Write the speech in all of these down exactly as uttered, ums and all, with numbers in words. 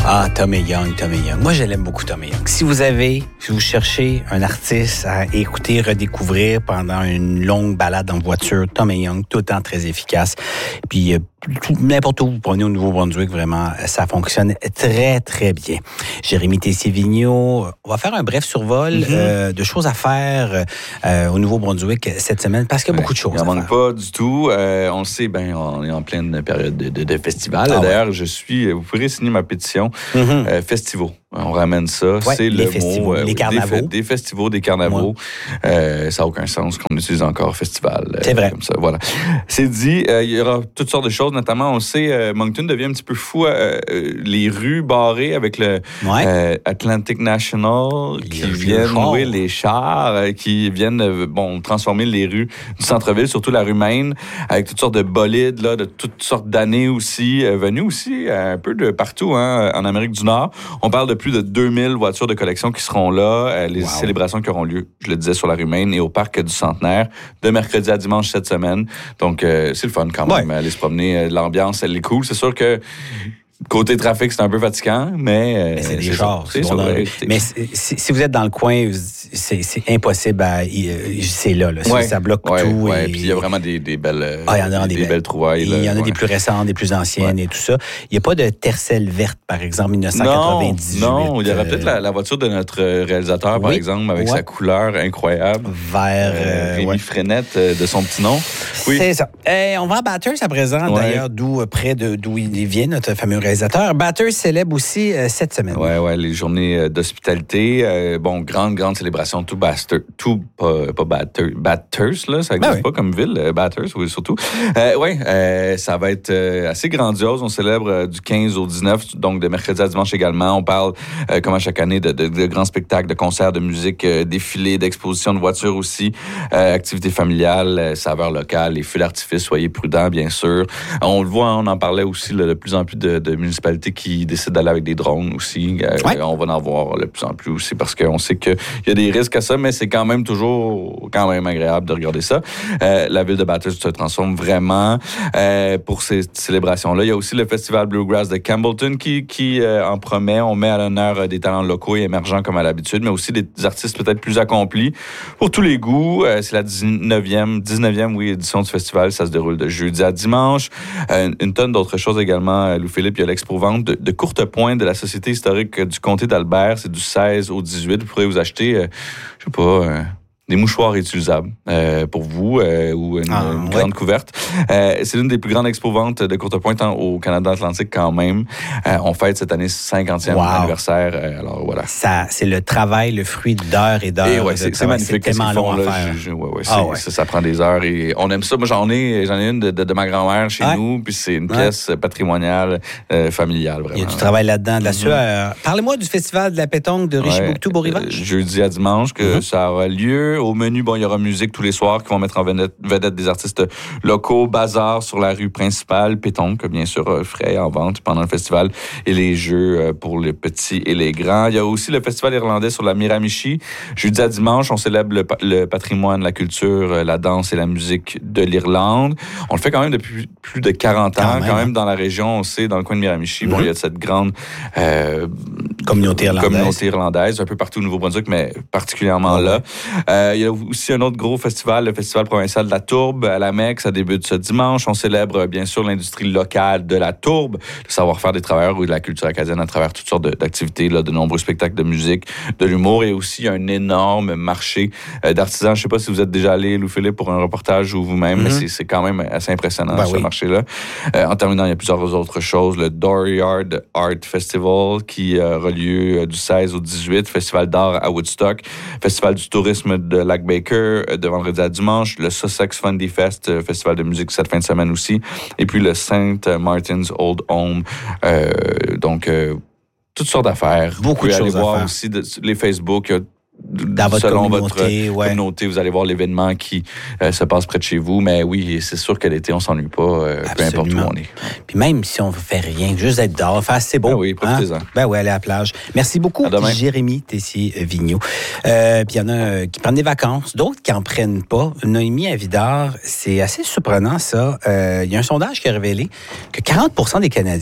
Ah, Tommy Young, Tommy Young. Moi, je l'aime beaucoup, Tommy Young. Si vous avez, si vous cherchez un artiste à écouter, redécouvrir pendant une longue balade en voiture, Tommy Young, tout le temps très efficace. Puis, euh, tout, n'importe où vous prenez au Nouveau-Brunswick, vraiment, ça fonctionne très, très bien. Jérémy Tessier-Vigneault, on va faire un bref survol mm-hmm. euh, de choses à faire euh, au Nouveau-Brunswick cette semaine, parce qu'il y a ouais, beaucoup de choses à faire. Il n'en manque pas du tout. Euh, on le sait, ben, on est en pleine période de, de, de festival. Ah, D'ailleurs, ouais. je suis, vous pourrez signer ma pétition, mm-hmm. euh, Festivals. On ramène ça. Ouais, c'est les le festivals, mot. Les euh, carnavals. Des, des festivals, des carnavals. Ouais. Euh, ça n'a aucun sens qu'on utilise encore festival. Euh, c'est vrai. Comme ça. Voilà. C'est dit, euh, il y aura toutes sortes de choses, notamment, on sait, euh, Moncton devient un petit peu fou. Euh, euh, les rues barrées avec le ouais. euh, Atlantic National qui les viennent, oui, les chars euh, qui viennent euh, bon, transformer les rues du centre-ville, surtout la rue Maine, avec toutes sortes de bolides, là, de toutes sortes d'années aussi, euh, venus aussi euh, un peu de partout hein, en Amérique du Nord. On parle de plus de deux mille voitures de collection qui seront là, euh, les wow. célébrations qui auront lieu, je le disais, sur la rue Maine et au parc du Centenaire, de mercredi à dimanche cette semaine. Donc, euh, c'est le fun quand même, ouais. aller se promener. Euh, l'ambiance, elle est cool. C'est sûr que côté trafic, c'est un peu fatigant, mais... mais c'est des chars. C'est ça. Mais si, si vous êtes dans le coin, c'est, c'est impossible. À, c'est là. là. Ouais, ça bloque ouais, tout. Ouais. Et... Puis il y a vraiment des, des belles, ah, il y en a des, des, des belles trouvailles. Il y en a ouais. des plus récentes, des plus anciennes ouais. et tout ça. Il n'y a pas de tercelle verte, par exemple, dix-neuf cent quatre-vingt-dix-huit. Non, non, il y aura euh... peut-être la, la voiture de notre réalisateur, oui. par exemple, avec ouais. sa couleur incroyable. Vert. Euh, Rémi ouais. Frenette, de son petit nom. Oui. C'est ça. Et on va à Bathurst à présent, ouais. d'ailleurs, d'où, près de, d'où il vient, notre fameux réalisateur. Bathurst célèbre aussi euh, cette semaine. Oui, oui, les journées d'hospitalité. Euh, bon, grande, grande célébration. Tout Bathurst, tout, pas, pas Bathurst, Bathurst, là, ça n'existe ben oui. pas comme ville, euh, Bathurst, oui, surtout. Euh, oui, euh, ça va être euh, assez grandiose. On célèbre euh, du quinze au dix-neuf, donc de mercredi à dimanche également. On parle, euh, comme à chaque année, de, de, de grands spectacles, de concerts, de musique, euh, défilés, d'expositions de voitures aussi, euh, activités familiales, euh, saveurs locales, les feux d'artifice, soyez prudents, bien sûr. On le voit, on en parlait aussi, là, de plus en plus de, de municipalités qui décident d'aller avec des drones aussi. Euh, ouais. On va en voir de plus en plus aussi parce qu'on sait qu'il y a des risques à ça, mais c'est quand même toujours quand même agréable de regarder ça. Euh, la ville de Bathurst se transforme vraiment euh, pour ces célébrations-là. Il y a aussi le festival Bluegrass de Campbellton qui, qui euh, en promet. On met à l'honneur des talents locaux et émergents comme à l'habitude, mais aussi des artistes peut-être plus accomplis pour tous les goûts. Euh, c'est la dix-neuvième, dix-neuvième oui, édition du festival. Ça se déroule de jeudi à dimanche. Euh, une tonne d'autres choses également. Louis-Philippe, il y a l'expo-vente de, de courte pointe de la Société historique du comté d'Albert. C'est du seize au dix-huit. Vous pourrez vous acheter, euh, je sais pas... Euh, des mouchoirs réutilisables euh, pour vous euh, ou une, ah, une ouais. grande couverte. Euh, c'est l'une des plus grandes expo-ventes de courte pointe au Canada Atlantique quand même. Euh, on fête cette année cinquantième wow. anniversaire. Euh, alors voilà. Ça, c'est le travail, le fruit d'heures et d'heures. Et ouais, c'est, c'est magnifique. C'est tellement long à là, faire. Je, je, ouais, ouais, ah, ouais. Ça, ça prend des heures et on aime ça. Moi, j'en ai, j'en ai une de, de, de ma grand-mère chez ouais. nous, puis c'est une ouais. pièce patrimoniale, euh, familiale, vraiment. Il y a du travail là-dedans, de la mm-hmm. sueur. Parlez-moi du festival de la pétanque de Richibouctou-Beaurivage. Ouais, euh, jeudi à dimanche que mm-hmm. ça aura lieu. Au menu, bon, il y aura musique tous les soirs qui vont mettre en vedette, vedette des artistes locaux, bazar sur la rue principale, pétanque, bien sûr, frais en vente pendant le festival et les jeux pour les petits et les grands. Il y a aussi le festival irlandais sur la Miramichi. Jeudi à dimanche, on célèbre le, le patrimoine, la culture, la danse et la musique de l'Irlande. On le fait quand même depuis plus de quarante ans, quand même, quand même dans la région, on sait, dans le coin de Miramichi. Mm-hmm. Bon, il y a cette grande euh, communauté irlandaise. communauté irlandaise, un peu partout au Nouveau-Brunswick, mais particulièrement mm-hmm. là. Euh, il y a aussi un autre gros festival, le Festival provincial de la Tourbe à la Mecque. Ça débute ce dimanche. On célèbre bien sûr l'industrie locale de la tourbe, le savoir-faire des travailleurs ou de la culture acadienne à travers toutes sortes de, d'activités, là, de nombreux spectacles de musique, de l'humour et aussi un énorme marché euh, d'artisans. Je ne sais pas si vous êtes déjà allé, Louis-Philippe, pour un reportage ou vous-même, mm-hmm. mais c'est, c'est quand même assez impressionnant ben ce oui. marché-là. Euh, en terminant, il y a plusieurs autres choses. Le Dooryard Art Festival qui euh, aura lieu euh, du seize au dix-huit, Festival d'art à Woodstock, Festival du tourisme de Lac-Baker de vendredi à dimanche, le Sussex Fundy Fest, festival de musique cette fin de semaine aussi, et puis le Saint Martin's Old Home. Euh, donc, euh, toutes sortes d'affaires. Beaucoup de choses à faire. Vous pouvez aller voir aussi de, les Facebook, dans votre selon communauté, votre ouais. communauté, vous allez voir l'événement qui euh, se passe près de chez vous. Mais oui, c'est sûr que l'été, on s'ennuie pas, euh, peu importe où on est. Puis même si on ne fait rien, juste être dehors, faire c'est beau. Ben oui, profitez-en. Hein? Ben oui, aller à la plage. Merci beaucoup, Jérémy Tessier-Vigneault. Euh, puis il y en a qui prennent des vacances, d'autres qui n'en prennent pas. Noémie Avidard, c'est assez surprenant ça. Euh, il y a un sondage qui a révélé que quarante pour cent des Canadiens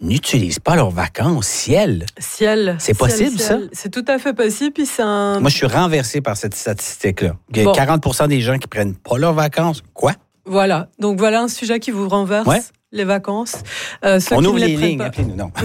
n'utilisent pas leurs vacances. Ciel. Ciel. C'est possible, ciel, ciel. ça? C'est tout à fait possible. Puis c'est un... Moi, je suis renversé par cette statistique-là. Bon. quarante pour cent des gens qui prennent pas leurs vacances. Quoi? Voilà. Donc, voilà un sujet qui vous renverse. Ouais. Les vacances. Euh, ceux On qui ouvre ne les, les lignes, pas. appelez-nous, non.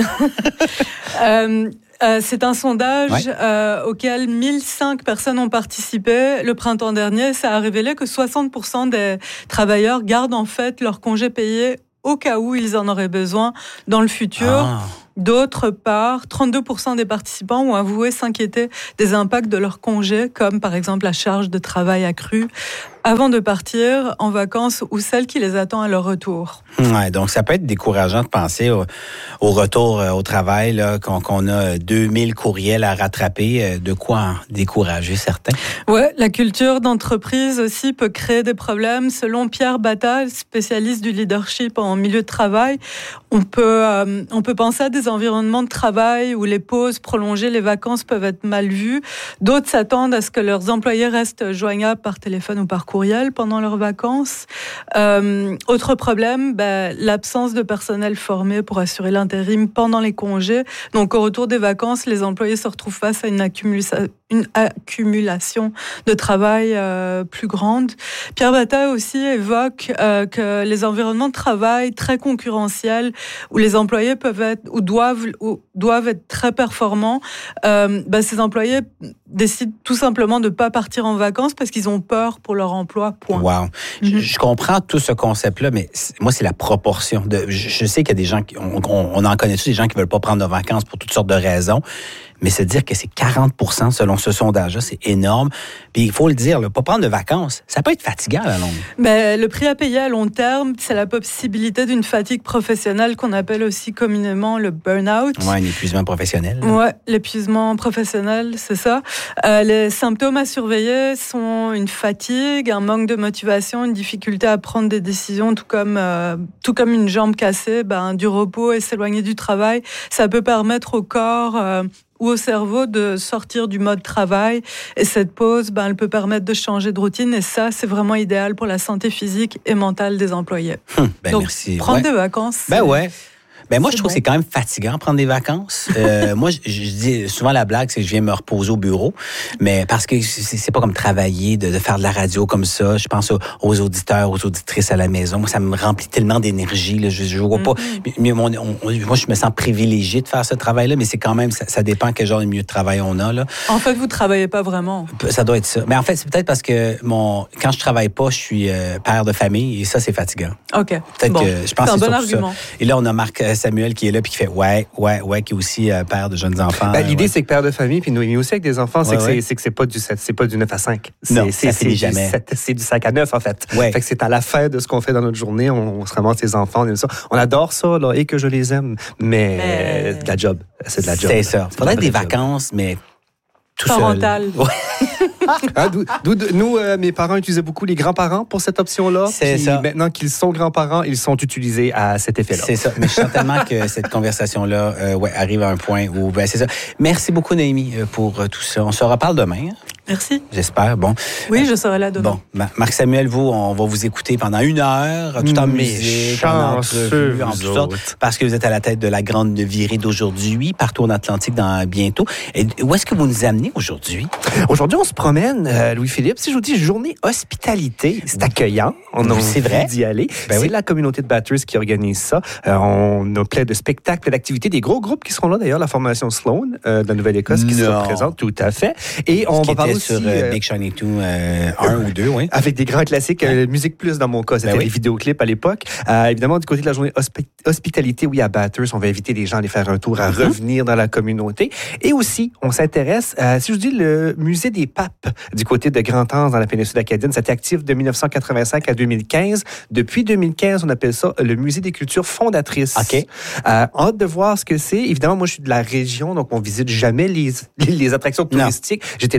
euh, euh, c'est un sondage ouais. euh, auquel mille cinq personnes ont participé le printemps dernier. Ça a révélé que soixante pour cent des travailleurs gardent en fait leur congé payé au cas où ils en auraient besoin dans le futur. Ah. D'autre part, trente-deux pour cent des participants ont avoué s'inquiéter des impacts de leur congé, comme par exemple la charge de travail accrue, avant de partir en vacances ou celle qui les attend à leur retour. Ouais, donc ça peut être décourageant de penser au, au retour euh, au travail, là, qu'on, qu'on a deux mille courriels à rattraper. Euh, de quoi en décourager certains? Ouais, la culture d'entreprise aussi peut créer des problèmes. Selon Pierre Batta, spécialiste du leadership en milieu de travail, on peut, euh, on peut penser à des environnements de travail où les pauses prolongées, les vacances peuvent être mal vues. D'autres s'attendent à ce que leurs employés restent joignables par téléphone ou par courriel pendant leurs vacances. Euh, autre problème, ben, l'absence de personnel formé pour assurer l'intérim pendant les congés. Donc, au retour des vacances, les employés se retrouvent face à une, accumula- une accumulation de travail euh, plus grande. Pierre Batta aussi évoque euh, que les environnements de travail très concurrentiels, où les employés peuvent être ou doivent ou doivent être très performants, euh, ben, ces employés décident tout simplement de ne pas partir en vacances parce qu'ils ont peur pour leur emploi, point. Wow. Mm-hmm. Je, je comprends tout ce concept-là, mais c'est, moi, c'est la proportion. De, je, je sais qu'il y a des gens, qui, on, on, on en connaît tous des gens qui ne veulent pas prendre de vacances pour toutes sortes de raisons, mais se dire que c'est quarante pour cent selon ce sondage-là, c'est énorme. Puis il faut le dire, là, pas prendre de vacances, ça peut être fatigant à la longue. Ben, le prix à payer à long terme, c'est la possibilité d'une fatigue professionnelle qu'on appelle aussi communément le burn-out. Oui, un épuisement professionnel. Oui, l'épuisement professionnel, c'est ça. Euh, les symptômes à surveiller sont une fatigue, un manque de motivation, une difficulté à prendre des décisions, tout comme, euh, tout comme une jambe cassée, ben, du repos et s'éloigner du travail. Ça peut permettre au corps... Euh, ou au cerveau de sortir du mode travail. Et cette pause, ben, elle peut permettre de changer de routine. Et ça, c'est vraiment idéal pour la santé physique et mentale des employés. Hum, ben Donc, merci. prendre ouais. des vacances. Ben ouais. Ben moi, c'est je trouve bon. que c'est quand même fatigant de prendre des vacances. Euh, moi, je, je dis souvent la blague, c'est que je viens me reposer au bureau, mais parce que c'est, c'est pas comme travailler, de, de faire de la radio comme ça. Je pense aux, aux auditeurs, aux auditrices à la maison. Moi, ça me remplit tellement d'énergie. Là. Je, je vois pas. Mm-hmm. Mais, mais on, on, moi, je me sens privilégié de faire ce travail-là, mais c'est quand même, ça, ça dépend quel genre de milieu de travail on a. Là. En fait, vous travaillez pas vraiment. Ça doit être ça. Mais en fait, c'est peut-être parce que mon, quand je travaille pas, je suis euh, père de famille et ça, c'est fatigant. Ok. Peut-être bon. que je pense c'est un que c'est bon argument. Ça. Et là, on a Marc Samuel qui est là puis qui fait ouais, ouais, ouais, qui est aussi euh, père de jeunes enfants. Ben, l'idée, ouais. c'est que père de famille, puis Noémie aussi avec des enfants, c'est, ouais, que, ouais. c'est, c'est que c'est pas du c'est pas du neuf à cinq. C'est, non, c'est, ça finit c'est, jamais. C'est, c'est du cinq à neuf, en fait. Ouais. Fait que c'est à la fin de ce qu'on fait dans notre journée, on, on se ramasse les enfants, on aime ça. On adore ça, là, et que je les aime, mais, mais... de la job. C'est de la job. C'est ça. Faudrait des job. vacances, mais tout parental. seul. Ouais. Hein, d'où, d'où, nous, euh, mes parents utilisaient beaucoup les grands-parents pour cette option-là. C'est puis ça. Maintenant qu'ils sont grands-parents, ils sont utilisés à cet effet-là. C'est ça. Mais je sens tellement que cette conversation-là euh, ouais, arrive à un point où... Ben, c'est ça. Merci beaucoup, Noémie, pour euh, tout ça. On se reparle demain. Merci. J'espère. Bon. Oui, je serai là demain. Bon, Marc Samuel, vous, on va vous écouter pendant une heure, tout en Mais musique, en entrevue, en tout ça, parce que vous êtes à la tête de la grande virée d'aujourd'hui, partout en Atlantique dans bientôt. Et où est-ce que vous nous amenez aujourd'hui? Aujourd'hui, on se promène, euh, Louis-Philippe. Si je vous dis journée hospitalité, c'est accueillant. On a c'est envie vrai d'y aller. Ben c'est oui. la communauté de Batters qui organise ça. Euh, on a plein de spectacles, plein d'activités, des gros groupes qui seront là. D'ailleurs, la formation Sloan euh, de la Nouvelle-Écosse qui Non. sera présente, tout à fait. Et on qui va parler était aussi... sur euh, euh, Big Shiny Two euh, un ou deux, oui. Avec des grands classiques, euh, Musique Plus dans mon cas, c'était Ben oui. les vidéoclips à l'époque. Euh, évidemment, du côté de la journée hospi- hospitalité, oui, à Batters, on va inviter les gens à aller faire un tour, à mm-hmm. revenir dans la communauté. Et aussi, on s'intéresse, euh, si je dis le musée des papes du côté de Grand-Anse dans la péninsule acadienne, c'était actif de dix-neuf cent quatre-vingt-cinq à deux mille quinze. Depuis deux mille quinze, on appelle ça le musée des cultures fondatrices. OK. Euh, hâte de voir ce que c'est. Évidemment, moi, je suis de la région, donc on visite jamais les, les attractions touristiques. Non. J'étais là il y a une quinzaine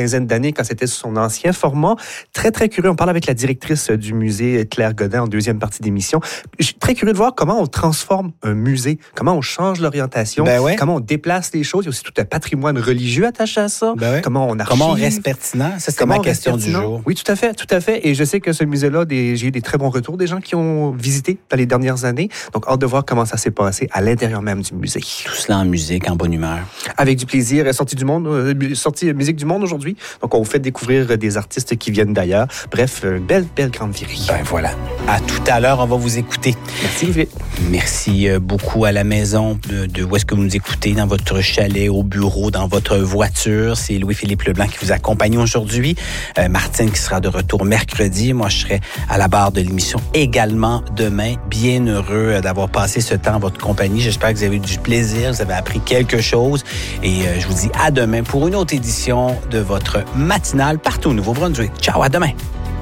quinzaine d'années quand c'était son ancien format. Très, très curieux. On parle avec la directrice du musée, Claire Godin, en deuxième partie d'émission. Je suis très curieux de voir comment on transforme un musée, comment on change l'orientation, ben ouais. comment on déplace les choses. Il y a aussi tout un patrimoine religieux attaché à ça. Ben ouais. Comment on archive. Comment on reste pertinent. Ça, c'est ma question du jour. Oui, tout à fait, tout à fait. Et je sais que ce musée-là, des, j'ai eu des très bons retours des gens qui ont visité dans les dernières années. Donc, hâte de voir comment ça s'est passé à l'intérieur même du musée. Tout cela en musique, en bonne humeur. Avec du plaisir. Sortie du monde, euh, sortie musique du monde aujourd'hui. Donc, on vous fait découvrir des artistes qui viennent d'ailleurs. Bref, une belle, belle grande virée. Ben voilà. À tout à l'heure, on va vous écouter. Merci, Olivier. Merci beaucoup à la maison de, de où est-ce que vous nous écoutez, dans votre chalet, au bureau, dans votre voiture. C'est Louis-Philippe Leblanc qui vous accompagne aujourd'hui. Euh, Martine qui sera de retour mercredi. Moi, je serai à la barre de l'émission également demain. Bien heureux d'avoir passé ce temps en votre compagnie. J'espère que vous avez eu du plaisir, vous avez appris quelque chose. Et euh, je vous dis à demain pour une autre édition de votre matinale partout au Nouveau-Brunswick. Ciao, à demain.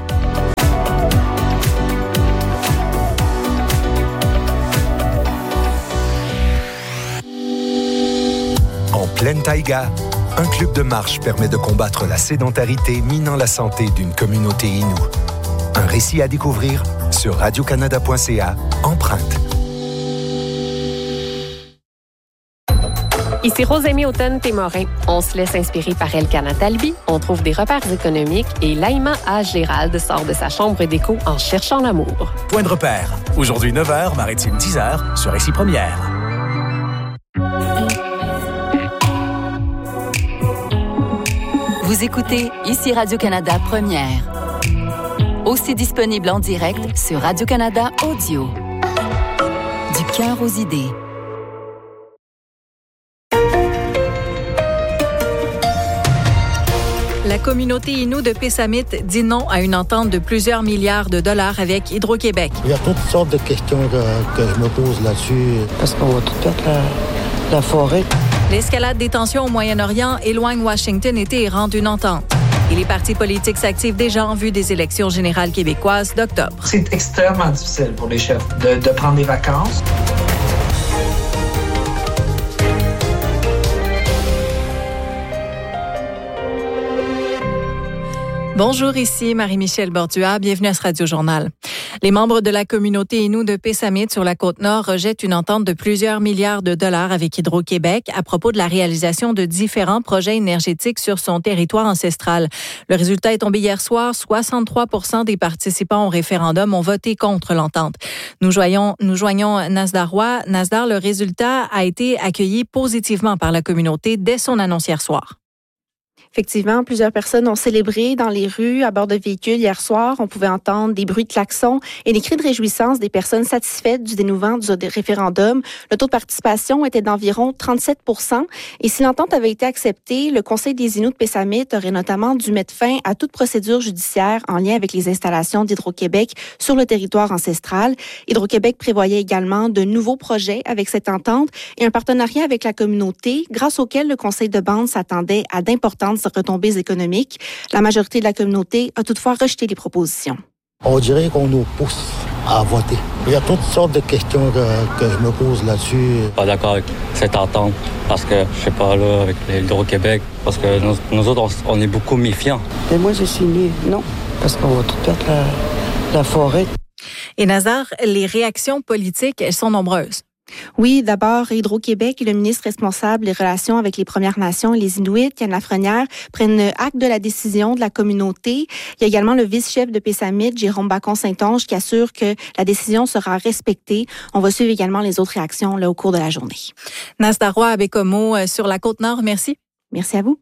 En pleine taïga, un club de marche permet de combattre la sédentarité minant la santé d'une communauté Innu. Un récit à découvrir sur radio canada point c a, Empreinte. Ici Rosémie Automne-Témorin. On se laisse inspirer par Elkana Talbi, on trouve des repères économiques et Laïma A. Gérald sort de sa chambre d'écho en cherchant l'amour. Point de repère. Aujourd'hui neuf heures, Maritime dix heures, sur Récit Première. Vous écoutez Ici Radio-Canada Première. Aussi disponible en direct sur Radio-Canada Audio. Du cœur aux idées. La communauté Innu de Pessamit dit non à une entente de plusieurs milliards de dollars avec Hydro-Québec. Il y a toutes sortes de questions que, que je me pose là-dessus. Parce qu'on va tout perdre la, la forêt. L'escalade des tensions au Moyen-Orient éloigne Washington été et rend une entente. Et les partis politiques s'activent déjà en vue des élections générales québécoises d'octobre. C'est extrêmement difficile pour les chefs de, de prendre des vacances. Bonjour, ici Marie-Michel Bordua. Bienvenue à ce Radio-Journal. Les membres de la communauté Innu de Pessamit sur la Côte-Nord rejettent une entente de plusieurs milliards de dollars avec Hydro-Québec à propos de la réalisation de différents projets énergétiques sur son territoire ancestral. Le résultat est tombé hier soir. soixante-trois pour cent des participants au référendum ont voté contre l'entente. Nous joignons, nous joignons Nasdar Roy. Nasdar, le résultat a été accueilli positivement par la communauté dès son annonce hier soir. Effectivement, plusieurs personnes ont célébré dans les rues à bord de véhicules hier soir. On pouvait entendre des bruits de klaxons et des cris de réjouissance des personnes satisfaites du dénouement du référendum. Le taux de participation était d'environ trente-sept pour cent. Et si l'entente avait été acceptée, le Conseil des Inuits de Pessamit aurait notamment dû mettre fin à toute procédure judiciaire en lien avec les installations d'Hydro-Québec sur le territoire ancestral. Hydro-Québec prévoyait également de nouveaux projets avec cette entente et un partenariat avec la communauté, grâce auquel le Conseil de bande s'attendait à d'importantes retombées économiques. La majorité de la communauté a toutefois rejeté les propositions. On dirait qu'on nous pousse à voter. Il y a toutes sortes de questions que, que je me pose là-dessus. Pas d'accord avec cette entente parce que, je sais pas, là, avec l'Hydro-Québec, parce que nous, nous autres, on, on est beaucoup méfiants. Et moi, j'ai signé non, parce qu'on va tout perdre la, la forêt. Et Nazar, les réactions politiques, elles sont nombreuses. Oui, d'abord, Hydro-Québec et le ministre responsable des relations avec les Premières Nations et les Inuits, Yann Lafrenière, prennent acte de la décision de la communauté. Il y a également le vice-chef de Pessamit, Jérôme Bacon-Saint-Onge, qui assure que la décision sera respectée. On va suivre également les autres réactions là, au cours de la journée. Nasdar Roy à Bécomo sur la Côte-Nord, merci. Merci à vous.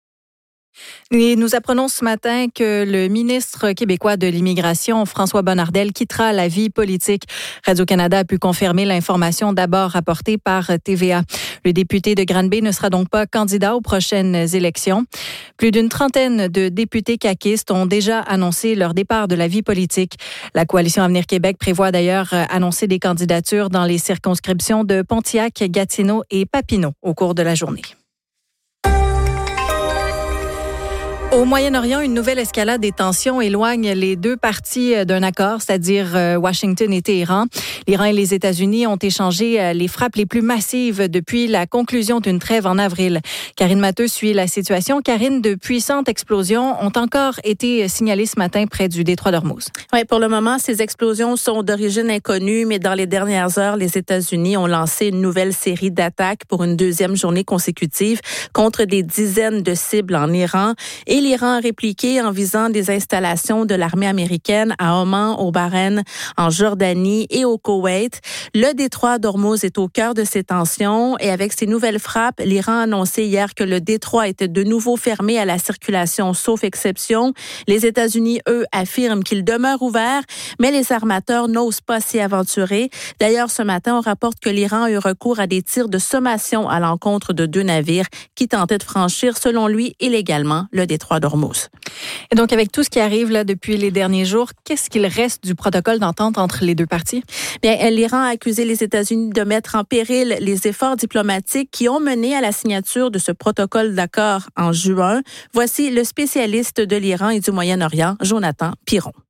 Et nous apprenons ce matin que le ministre québécois de l'Immigration, François Bonnardel, quittera la vie politique. Radio-Canada a pu confirmer l'information d'abord rapportée par T V A. Le député de Granby ne sera donc pas candidat aux prochaines élections. Plus d'une trentaine de députés caquistes ont déjà annoncé leur départ de la vie politique. La Coalition Avenir Québec prévoit d'ailleurs annoncer des candidatures dans les circonscriptions de Pontiac, Gatineau et Papineau au cours de la journée. Au Moyen-Orient, une nouvelle escalade des tensions éloigne les deux parties d'un accord, c'est-à-dire Washington et Téhéran. L'Iran et les États-Unis ont échangé les frappes les plus massives depuis la conclusion d'une trêve en avril. Karine Matteux suit la situation. Karine, de puissantes explosions ont encore été signalées ce matin près du détroit d'Ormuz. Oui, pour le moment, ces explosions sont d'origine inconnue, mais dans les dernières heures, les États-Unis ont lancé une nouvelle série d'attaques pour une deuxième journée consécutive contre des dizaines de cibles en Iran. Et l'Iran a répliqué en visant des installations de l'armée américaine à Oman, au Bahreïn, en Jordanie et au Koweït. Le détroit d'Ormuz est au cœur de ces tensions et avec ces nouvelles frappes, l'Iran a annoncé hier que le détroit était de nouveau fermé à la circulation, sauf exception. Les États-Unis, eux, affirment qu'il demeure ouvert, mais les armateurs n'osent pas s'y aventurer. D'ailleurs, ce matin, on rapporte que l'Iran a eu recours à des tirs de sommation à l'encontre de deux navires qui tentaient de franchir, selon lui, illégalement le détroit d'Ormuz. Et donc, avec tout ce qui arrive là depuis les derniers jours, qu'est-ce qu'il reste du protocole d'entente entre les deux parties? Bien, l'Iran a accusé les États-Unis de mettre en péril les efforts diplomatiques qui ont mené à la signature de ce protocole d'accord en juin. Voici le spécialiste de l'Iran et du Moyen-Orient, Jonathan Piron.